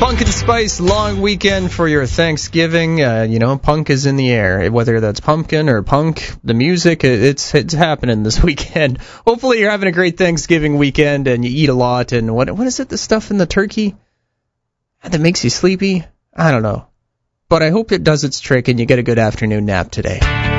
Pumpkin Spice long weekend for your Thanksgiving. Punk is in the air. Whether that's pumpkin or punk, the music, it's happening this weekend. Hopefully you're having a great Thanksgiving weekend and you eat a lot. And what is it, the stuff in the turkey that makes you sleepy? I don't know. But I hope it does its trick and you get a good afternoon nap today.